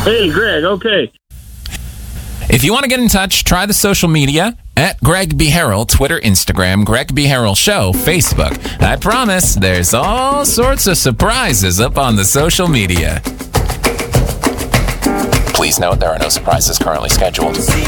Hey, Greg, okay. If you want to get in touch, try the social media at Greg B. Harrell, Twitter, Instagram, Greg B. Harrell Show, Facebook. I promise there's all sorts of surprises up on the social media. Please note there are no surprises currently scheduled.